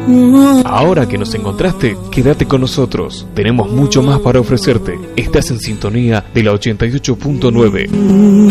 Ahora que nos encontraste, quédate con nosotros. Tenemos mucho más para ofrecerte. Estás en sintonía de la 88.9.